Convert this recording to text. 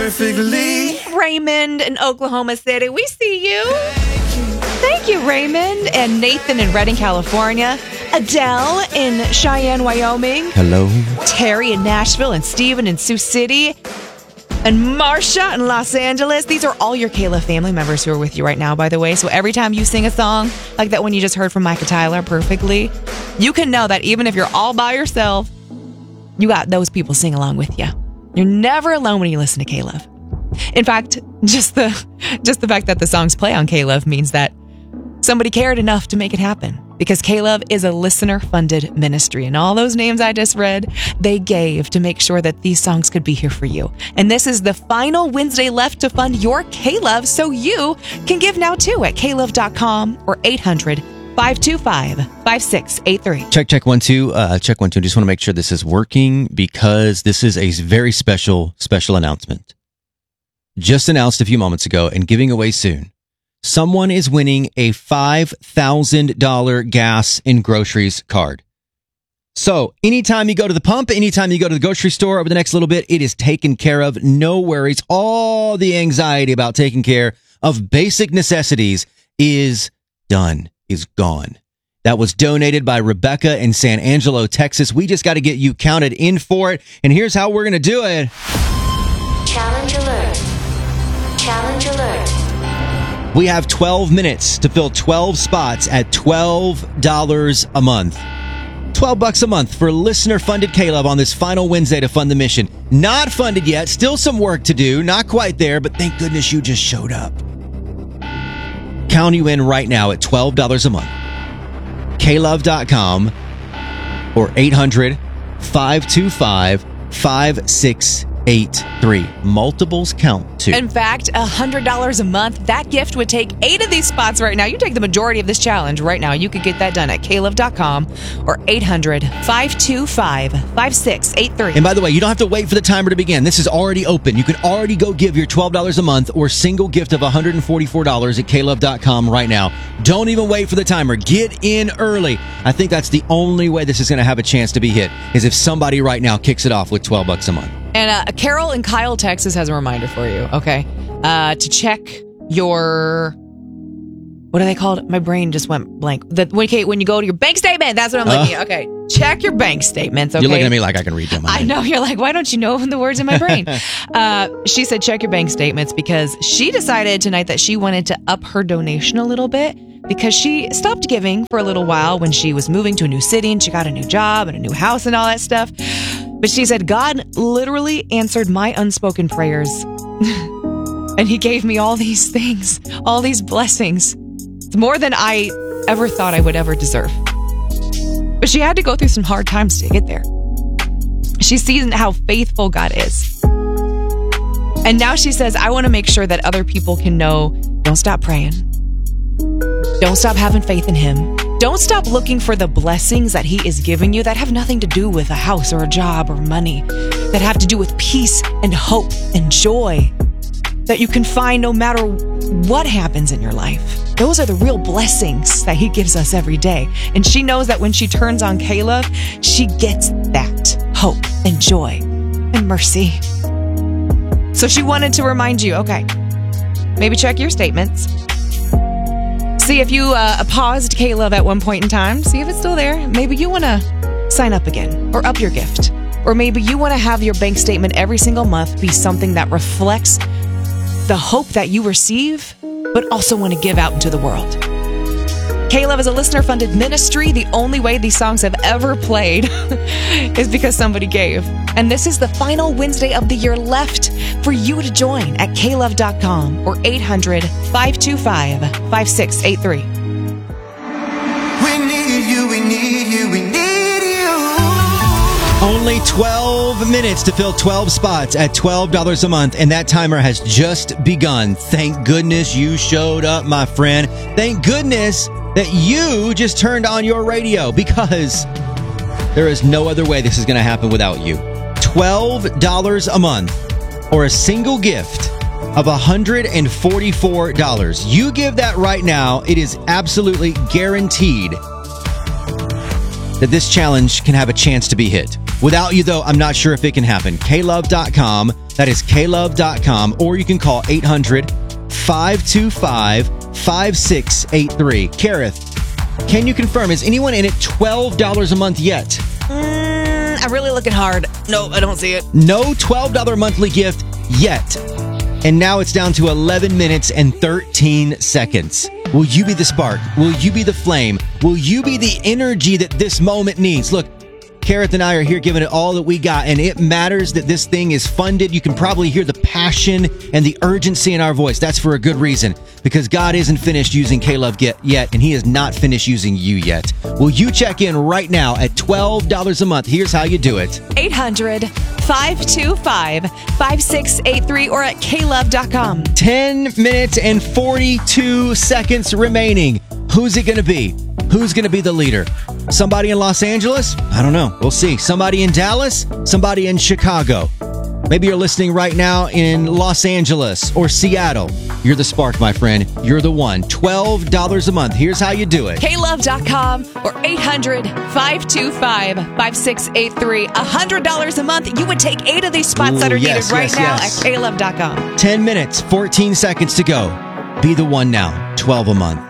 perfectly. Raymond in Oklahoma City, we see you. Thank you, Raymond. And Nathan in Redding, California. Adele in Cheyenne, Wyoming. Hello. Terry in Nashville and Steven in Sioux City. And Marsha in Los Angeles. These are all your Kayla family members who are with you right now, by the way. So every time you sing a song like that one you just heard from Micah Tyler perfectly, you can know that even if you're all by yourself, you got those people sing along with you. You're never alone when you listen to K-Love. In fact, just the fact that the songs play on K-Love means that somebody cared enough to make it happen. Because K-Love is a listener-funded ministry. And all those names I just read, they gave to make sure that these songs could be here for you. And this is the final Wednesday left to fund your K-Love, so you can give now too at klove.com or 800-525-5683. Check 1 2. Check 1 2. Just want to make sure this is working because this is a very special announcement. Just announced a few moments ago and giving away soon. Someone is winning a $5,000 gas and groceries card. So anytime you go to the pump, anytime you go to the grocery store over the next little bit, it is taken care of. No worries. All the anxiety about taking care of basic necessities is done, is gone. That was donated by Rebecca in San Angelo, Texas. We just got to get you counted in for it. And here's how we're going to do it. Challenge alert. Challenge alert. We have 12 minutes to fill 12 spots at $12 a month. $12 a month for listener-funded K-Love on this final Wednesday to fund the mission. Not funded yet. Still some work to do. Not quite there, but thank goodness you just showed up. Count you in right now at $12 a month. klove.com or 800-525-5683. Multiples count to. In fact, $100 a month. That gift would take 8 of these spots right now. You take the majority of this challenge right now. You could get that done at klove.com or 800-525-5683. And by the way, you don't have to wait for the timer to begin. This is already open. You can already go give your $12 a month or single gift of $144 at klove.com right now. Don't even wait for the timer. Get in early. I think that's the only way this is going to have a chance to be hit, is if somebody right now kicks it off with $12 a month. And Carol in Kyle, Texas has a reminder for you, okay? To check your... What are they called? My brain just went blank. When you go to your bank statement, that's what I'm looking at. Okay, check your bank statements, okay? You're looking at me like I can read them. I know, you're like, why don't you know the words in my brain? She said check your bank statements because she decided tonight that she wanted to up her donation a little bit because she stopped giving for a little while when she was moving to a new city and she got a new job and a new house and all that stuff. But she said, God literally answered my unspoken prayers. And he gave me all these things, all these blessings. It's more than I ever thought I would ever deserve. But she had to go through some hard times to get there. She sees how faithful God is. And now she says, I want to make sure that other people can know, don't stop praying. Don't stop having faith in him. Don't stop looking for the blessings that he is giving you that have nothing to do with a house or a job or money, that have to do with peace and hope and joy that you can find no matter what happens in your life. Those are the real blessings that he gives us every day. And she knows that when she turns on K-Love, she gets that hope and joy and mercy. So she wanted to remind you, okay, maybe check your statements. See if you paused K-Love at one point in time. See if it's still there. Maybe you want to sign up again or up your gift. Or maybe you want to have your bank statement every single month be something that reflects the hope that you receive, but also want to give out into the world. K-Love is a listener-funded ministry. The only way these songs have ever played is because somebody gave. And this is the final Wednesday of the year left for you to join at klove.com or 800-525-5683. We need you, we need you, we need you. Only 12 minutes to fill 12 spots at $12 a month, and that timer has just begun. Thank goodness you showed up, my friend. Thank goodness that you just turned on your radio, because there is no other way this is going to happen without you. $12 a month or a single gift of $144. You give that right now, it is absolutely guaranteed that this challenge can have a chance to be hit. Without you, though, I'm not sure if it can happen. klove.com. That is klove.com. Or you can call 800-525-5683. Kareth, can you confirm, is anyone in it $12 a month yet? I'm really looking hard. No, I don't see it. No $12 monthly gift yet. And now it's down to 11 minutes and 13 seconds. Will you be the spark? Will you be the flame? Will you be the energy that this moment needs? Look, Kareth and I are here giving it all that we got, and it matters that this thing is funded. You can probably hear the passion and the urgency in our voice. That's for a good reason, because God isn't finished using K-Love yet, and he is not finished using you yet. Will you check in right now at $12 a month? Here's how you do it. 800-525-5683 or at klove.com. 10 minutes and 42 seconds remaining. Who's it going to be? Who's going to be the leader? Somebody in Los Angeles? I don't know. We'll see. Somebody in Dallas? Somebody in Chicago? Maybe you're listening right now in Los Angeles or Seattle. You're the spark, my friend. You're the one. $12 a month. Here's how you do it. klove.com or 800-525-5683. $100 a month. You would take 8 of these spots that are needed right now at klove.com. 10 minutes, 14 seconds to go. Be the one now. 12 a month.